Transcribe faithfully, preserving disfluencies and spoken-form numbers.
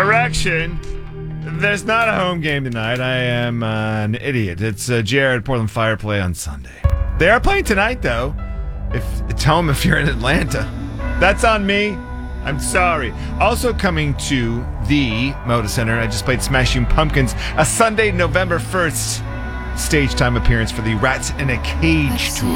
Correction. There's not a home game tonight. I am uh, an idiot. It's uh, Jared Portland Fire play on Sunday. They are playing tonight, though. If tell them if you're in Atlanta. That's on me. I'm sorry. Also coming to the Moda Center, I just played Smashing Pumpkins, a Sunday, November first stage time appearance for the Rats in a Cage tour.